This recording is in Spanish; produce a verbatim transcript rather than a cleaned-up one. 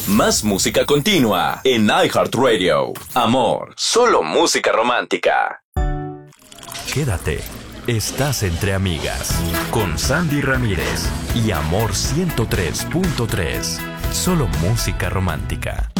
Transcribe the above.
Más música continua en iHeartRadio. Amor, solo música romántica. Quédate. Estás entre amigas. Con Sandy Ramírez y Amor ciento tres punto tres. Solo música romántica.